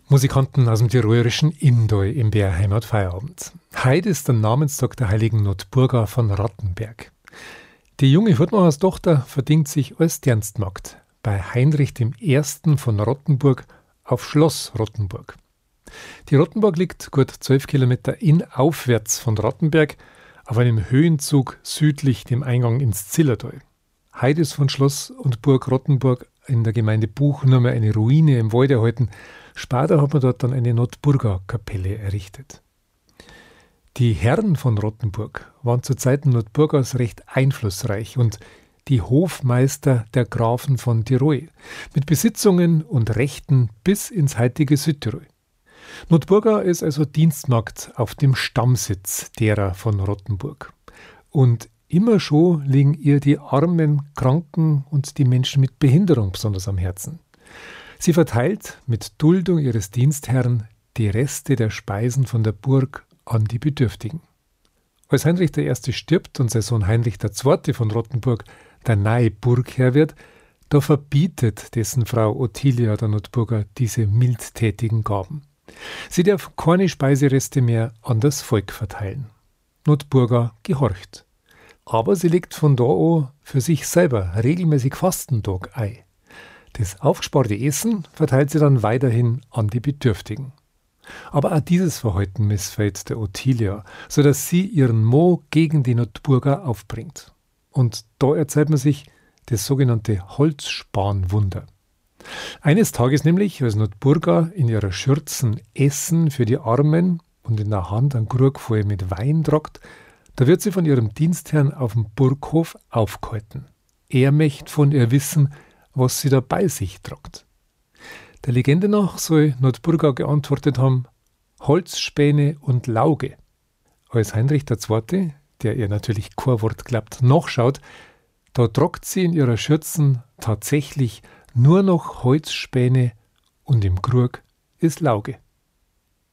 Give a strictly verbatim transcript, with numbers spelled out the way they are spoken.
Musikanten aus dem tirolischen Indoi im Bärheim hat Feierabend. Heute ist der Namenstag der heiligen Notburga von Rattenberg. Die junge Hurtmacherstochter verdingt sich als Dienstmagd bei Heinrich dem Ersten von Rottenburg auf Schloss Rottenburg. Die Rottenburg liegt gut zwölf Kilometer innaufwärts von Rattenberg auf einem Höhenzug südlich dem Eingang ins Zillertal. Heute ist von Schloss und Burg Rottenburg in der Gemeinde Buch nur mehr eine Ruine im Wald erhalten. Später hat man dort dann eine Notburga-Kapelle errichtet. Die Herren von Rottenburg waren zu Zeiten Notburgas recht einflussreich und die Hofmeister der Grafen von Tirol, mit Besitzungen und Rechten bis ins heutige Südtirol. Notburga ist also Dienstmagd auf dem Stammsitz derer von Rottenburg. Und immer schon liegen ihr die Armen, Kranken und die Menschen mit Behinderung besonders am Herzen. Sie verteilt mit Duldung ihres Dienstherrn die Reste der Speisen von der Burg an die Bedürftigen. Als Heinrich der Erste stirbt und sein Sohn Heinrich der Zweite von Rottenburg der neue Burgherr wird, da verbietet dessen Frau Ottilia der Notburga diese mildtätigen Gaben. Sie darf keine Speisereste mehr an das Volk verteilen. Notburga gehorcht. Aber sie legt von da an für sich selber regelmäßig Fastentag ein. Das aufgesparte Essen verteilt sie dann weiterhin an die Bedürftigen. Aber auch dieses Verhalten missfällt der Ottilia, sodass sie ihren Mo gegen die Notburga aufbringt. Und da erzählt man sich das sogenannte Holzspanwunder. Eines Tages nämlich, als Notburga in ihrer Schürzen Essen für die Armen und in der Hand einen Krug voll mit Wein tragt, da wird sie von ihrem Dienstherrn auf dem Burghof aufgehalten. Er möchte von ihr wissen, was sie da bei sich tragt. Der Legende nach soll Notburga geantwortet haben: Holzspäne und Lauge. Als Heinrich der Zweite, der ihr natürlich kein Wort glaubt, nachschaut, da tragt sie in ihrer Schürzen tatsächlich nur noch Holzspäne und im Krug ist Lauge.